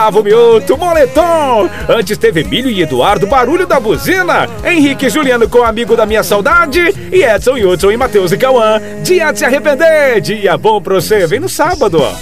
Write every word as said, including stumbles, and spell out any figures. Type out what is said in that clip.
Gustavo Mioto, Moletom. Antes teve Emílio e Eduardo, Barulho da Buzina. Henrique e Juliano com Amigo da Minha Saudade. E Edson e Hudson e Matheus e Cauã, Dia de Se Arrepender. Dia bom pra você, vem no sábado.